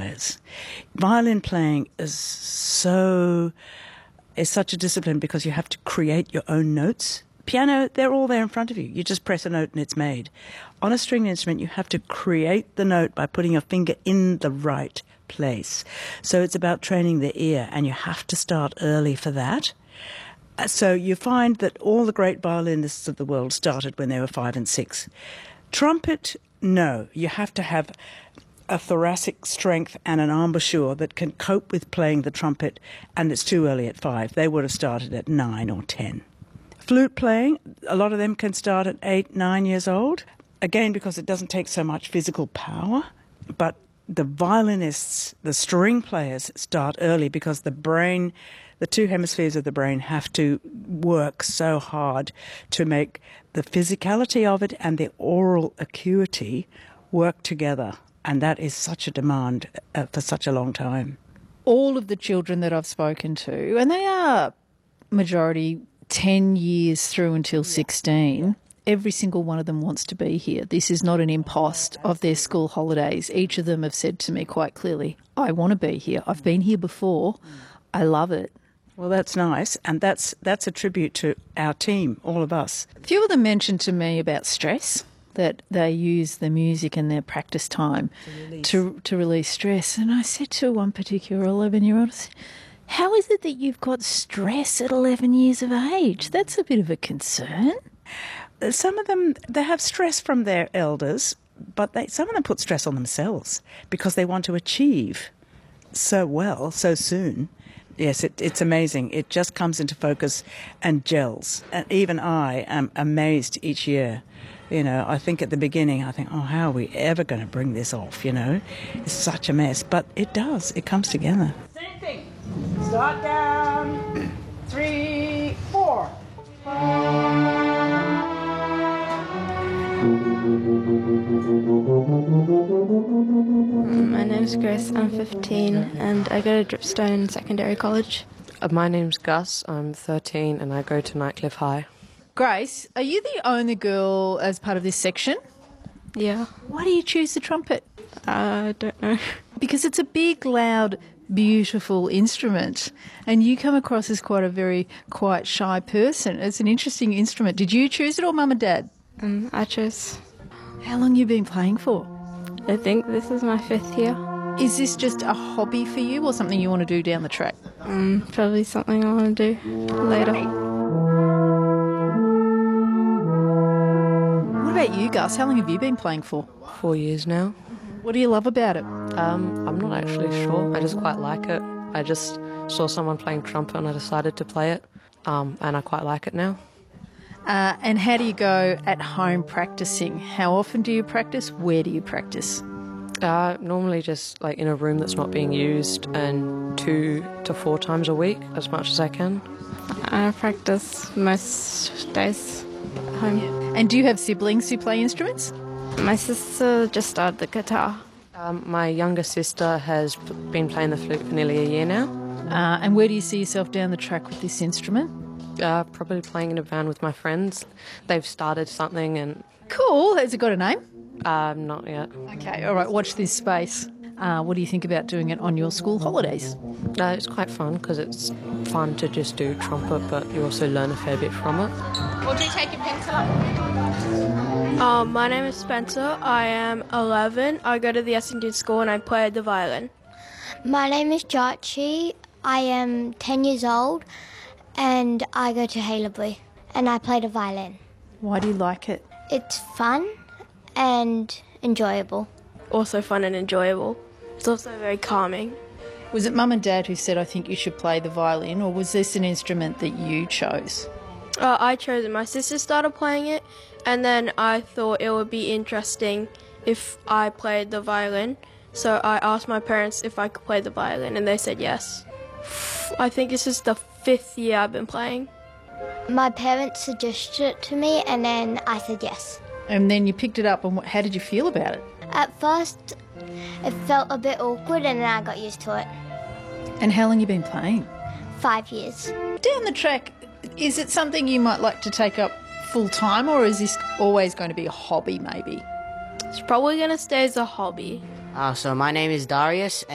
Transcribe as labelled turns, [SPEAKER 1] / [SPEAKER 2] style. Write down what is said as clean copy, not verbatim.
[SPEAKER 1] players. Violin playing is such a discipline because you have to create your own notes. Piano, they're all there in front of you. You just press a note and it's made. On a string instrument, you have to create the note by putting your finger in the right place. So it's about training the ear, and you have to start early for that. So you find that all the great violinists of the world started when they were 5 and 6. Trumpet, no. You have to have a thoracic strength and an embouchure that can cope with playing the trumpet, and it's too early at 5. They would have started at 9 or 10. Flute playing, a lot of them can start at 8, 9 years old, again because it doesn't take so much physical power, but the violinists, the string players, start early because the brain, the two hemispheres of the brain have to work so hard to make the physicality of it and the oral acuity work together. And that is such a demand for such a long time.
[SPEAKER 2] All of the children that I've spoken to, and they are majority 10 years through until 16, every single one of them wants to be here. This is not an impost of their school holidays. Each of them have said to me quite clearly, I want to be here. I've been here before. I love it.
[SPEAKER 1] Well, that's nice, and that's a tribute to our team, all of us.
[SPEAKER 2] A few of them mentioned to me about stress, that they use the music in their practice time to release stress. And I said to one particular 11-year-old, how is it that you've got stress at 11 years of age? That's a bit of a concern.
[SPEAKER 1] Some of them, they have stress from their elders, but some of them put stress on themselves because they want to achieve so well, so soon. Yes, it's amazing. It just comes into focus and gels. And even I am amazed each year. You know, I think at the beginning, oh, how are we ever going to bring this off, you know? It's such a mess. But it does. It comes together.
[SPEAKER 3] Same thing. Start down. 3, 4.
[SPEAKER 4] My name's Grace, I'm 15 and I go to Dripstone Secondary College.
[SPEAKER 5] My name's Gus, I'm 13 and I go to Nightcliff High.
[SPEAKER 2] Grace, are you the only girl as part of this section?
[SPEAKER 4] Yeah.
[SPEAKER 2] Why do you choose the trumpet?
[SPEAKER 4] I don't know.
[SPEAKER 2] Because it's a big, loud, beautiful instrument, and you come across as quite shy person. It's an interesting instrument. Did you choose it or Mum and Dad?
[SPEAKER 4] I chose.
[SPEAKER 2] How long have you been playing for?
[SPEAKER 4] I think this is my 5th year.
[SPEAKER 2] Is this just a hobby for you or something you want to do down the track?
[SPEAKER 4] Probably something I want to do later.
[SPEAKER 2] What about you, Gus? How long have you been playing for?
[SPEAKER 5] 4 years now.
[SPEAKER 2] What do you love about it?
[SPEAKER 5] I'm not actually sure. I just quite like it. I just saw someone playing trumpet and I decided to play it, and I quite like it now.
[SPEAKER 2] And how do you go at home practicing? How often do you practice? Where do you practice?
[SPEAKER 5] Normally just like in a room that's not being used, and 2 to 4 times a week, as much as I can.
[SPEAKER 4] I practice most days at home.
[SPEAKER 2] And do you have siblings who play instruments?
[SPEAKER 4] My sister just started the guitar.
[SPEAKER 5] My younger sister has been playing the flute for nearly a year now.
[SPEAKER 2] And where do you see yourself down the track with this instrument?
[SPEAKER 5] Probably playing in a band with my friends. They've started something and...
[SPEAKER 2] Cool. Has it got a name?
[SPEAKER 5] Not yet.
[SPEAKER 2] Okay, all right, watch this space. What do you think about doing it on your school holidays?
[SPEAKER 5] It's quite fun because it's fun to just do trumpet, but you also learn a fair bit from it.
[SPEAKER 6] Audrey, take your pencil up.
[SPEAKER 7] My name is Spencer. I am 11. I go to the Essendon School and I play the violin.
[SPEAKER 8] My name is Jarchi. I am 10 years old and I go to Haileybury and I play the violin.
[SPEAKER 2] Why do you like it?
[SPEAKER 8] It's fun and enjoyable.
[SPEAKER 7] Also fun and enjoyable. It's also very calming.
[SPEAKER 2] Was it Mum and Dad who said, I think you should play the violin, or was this an instrument that you chose?
[SPEAKER 7] I chose it. My sister started playing it, and then I thought it would be interesting if I played the violin. So I asked my parents if I could play the violin, and they said yes. I think this is the 5th year I've been playing.
[SPEAKER 8] My parents suggested it to me, and then I said yes.
[SPEAKER 2] And then you picked it up, and how did you feel about it?
[SPEAKER 8] At first, it felt a bit awkward, and then I got used to it.
[SPEAKER 2] And how long have you been playing?
[SPEAKER 8] 5 years.
[SPEAKER 2] Down the track, is it something you might like to take up full time, or is this always going to be a hobby maybe?
[SPEAKER 7] It's probably going to stay as a hobby.
[SPEAKER 9] So my name is Darius.